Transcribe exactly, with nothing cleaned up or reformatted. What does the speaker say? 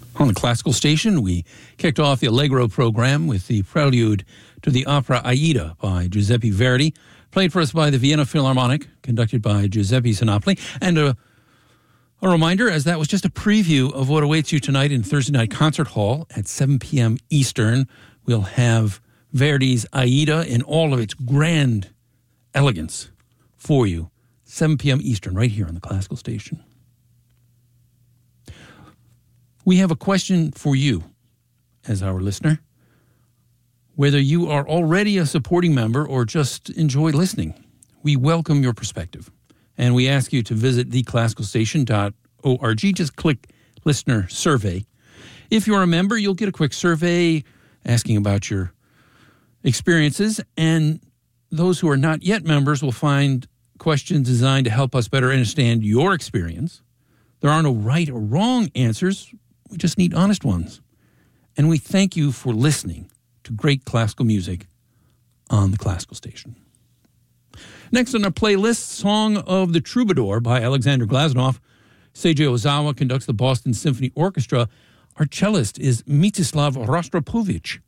On the classical station, we kicked off the Allegro program with the prelude to the opera Aida by Giuseppe Verdi, played for us by the Vienna Philharmonic, conducted by Giuseppe Sinopoli. And a, a reminder, as that was just a preview of what awaits you tonight in Thursday Night Concert Hall at seven p.m. Eastern. We'll have Verdi's Aida in all of its grand elegance for you, seven p.m. Eastern, right here on the classical station. We have a question for you as our listener. Whether you are already a supporting member or just enjoy listening, we welcome your perspective. And we ask you to visit the classical station dot org. Just click Listener Survey. If you're a member, you'll get a quick survey asking about your experiences. And those who are not yet members will find questions designed to help us better understand your experience. There are no right or wrong answers. We just need honest ones. And we thank you for listening to great classical music on the classical station. Next on our playlist, Song of the Troubadour by Alexander Glazunov. Seiji Ozawa conducts the Boston Symphony Orchestra. Our cellist is Mstislav Rostropovich.